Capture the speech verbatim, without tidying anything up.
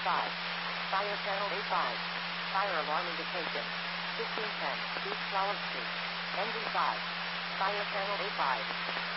five. Fire channel A five. Fire alarm indication. fifteen ten, East Flower Street. N D five. Fire channel A five.